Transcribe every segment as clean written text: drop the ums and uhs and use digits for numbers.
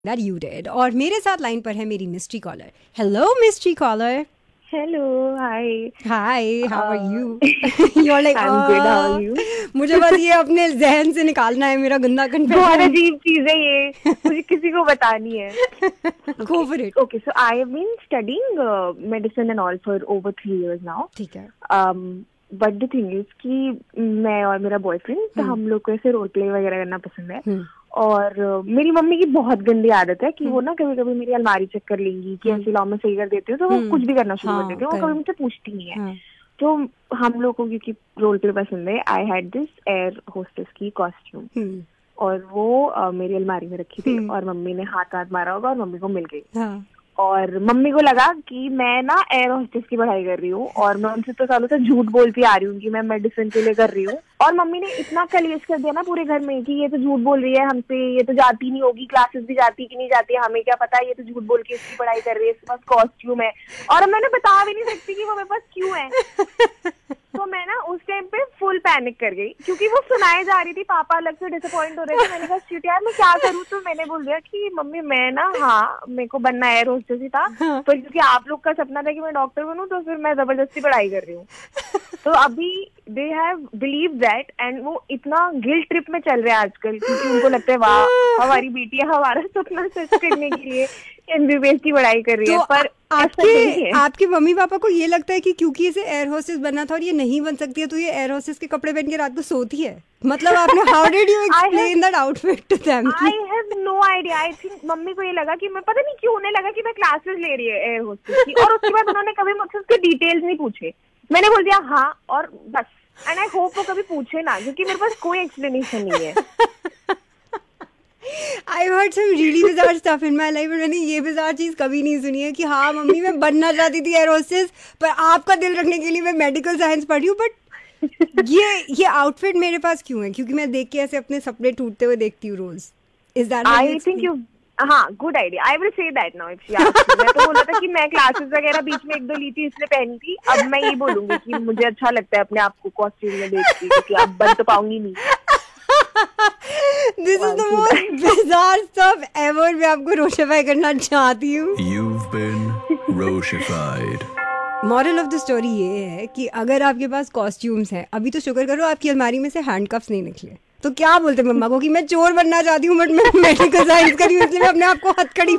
that you did. और मेरे साथ लाइन पर है मेरी mystery collar. Hello mystery collar. Hello, hi. Hi, how are you? You're like, I'm good, how are you? मुझे बस ये अपने जहन से निकालना है मेरा गंदा कन्फेशन. बहुत अजीब चीज है ये, मुझे किसी को बतानी है. Go for it. Okay, so I have been studying medicine and all for over 3 years now. ठीक है. But the thing is कि मैं और मेरा बॉयफ्रेंड तो हम लोग को ऐसे रोल प्ले वगैरह करना पसंद है. और मेरी मम्मी की बहुत गंदी आदत है कि वो ना कभी कभी मेरी अलमारी चेक कर लेंगी कि ऐसे लाओ मैं सही कर देती हूँ, तो वो कुछ भी करना शुरू कर देती है. वो कभी मुझसे पूछती नहीं है. तो हम लोग को क्योंकि रोल प्ले पसंद है, I had this air hostess की कॉस्ट्यूम और वो मेरी अलमारी में रखी थी और मम्मी ने हाथ मारा होगा और मम्मी को मिल गई. और मम्मी को लगा कि मैं ना एयर होस्टेस की पढ़ाई कर रही हूँ और मैं उनसे तो सालों से झूठ बोलती आ रही हूँ कि मैं मेडिसिन के लिए कर रही हूँ. और मम्मी ने इतना कलेश कर दिया ना पूरे घर में कि ये तो झूठ बोल रही है हमसे, ये तो जाती नहीं होगी, क्लासेस भी जाती कि नहीं जाती है, हमें क्या पता, ये तो झूठ बोल के इसकी पढ़ाई कर रही है, इसके पास कॉस्ट्यूम है. और मैंने बता भी नहीं सकती कि वो मेरे पास क्यों है. तो मैं ना उस टाइम पे फुल पैनिक कर गई क्योंकि वो सुनाई जा रही थी. पापा अलग से डिसअपॉइंट हो रहे थे. मैंने कहा शिट यार मैं क्या करूँ. तो मैंने बोल दिया कि मम्मी मैं ना मेरे को बनना एयर होस्टेस ही था, पर क्योंकि आप लोग का सपना था कि मैं डॉक्टर बनूं तो फिर मैं जबरदस्ती पढ़ाई कर रही हूँ. तो अभी they have believe that and वो इतना गिल्ट ट्रिप में चल रहे हैं आजकल क्योंकि उनको लगता है वाह हमारी बेटी हमारा सपना सच करने के लिए एमबीबीएस की पढ़ाई कर रही है. पर आपके मम्मी पापा को ये लगता है कि क्योंकि इसे एयर होस्टेस बनना था और ये नहीं बन सकती है तो ये एयर होस्टेस के कपड़े पहन के रात को सोती है. मतलब आपने how did you explain that outfit to them? I have no idea. I think mummy को ये लगा कि मैं पता नहीं क्यों उन्हें लगा कि मैं क्लासेस ले रही है एयर होस्टेस की. और उसके बाद उन्होंने कभी मुझसे उसके डिटेल्स नहीं पूछे. मैंने बोल दिया हाँ और बस. एंड आई होप वो कभी पूछे ना क्योंकि मेरे पास कोई एक्सप्लेनेशन नहीं है. I heard some really bizarre stuff in my life, but मैंने ये bizarre चीज कभी नहीं सुनी है कि हाँ मम्मी मैं बनना चाहती थी एयर होस्टेस पर आपका दिल रखने के लिए मैं मेडिकल साइंस पढ़ी हूँ. बट ये आउटफिट मेरे पास क्यों है? क्योंकि मैं देख के ऐसे अपने सपने टूटते हुए देखती हूँ रोज. Is that I think you हाँ good idea. I will say that now if she asks. मैं तो बोला था कि मैं क्लासेस वगैरह बीच में 1-2 ली थी इसलिए पहनी थी. अब मैं ये बोलूंगी कि मुझे अच्छा लगता है अपने आप को कॉस्ट्यूम में देख के क्योंकि अब बन तो पाऊंगी नहीं. This is the most bizarre stuff ever. मैं आपको रोशिफाई करना चाहती हूँ. You've been रोशिफाइड. Moral of the story ये है कि अगर आपके पास कॉस्ट्यूम्स हैं, अभी तो शुक्र करो आपकी अलमारी में से हैंडकफ्स नहीं निकले. तो क्या बोलते मम्मा को कि मैं चोर बनना चाहती हूँ बट मैं मेडिकल साइंस करी हूँ इसलिए मैं अपने आप को हथकड़ी.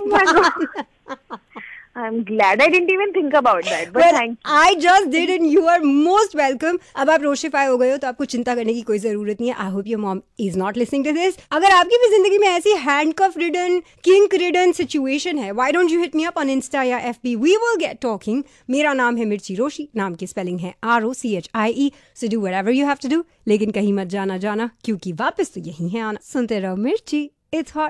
I'm glad I didn't even think about that. But thank you. I just did and you are most welcome. अब आप रोशिफाई हो गए हो तो आपको चिंता करने की कोई जरूरत नहीं है. I hope your mom is not listening to this. अगर आपकी भी जिंदगी में ऐसी handcuff ridden, kink ridden situation है, why don't you hit me up on Insta या FB? We will get talking. मेरा नाम है मिर्ची रोशी. नाम की स्पेलिंग है ROCHIE. So do whatever you have to do. लेकिन कहीं मत जाना क्योंकि वापस तो यही है आना. सुनते रहो मिर्ची. It's hot.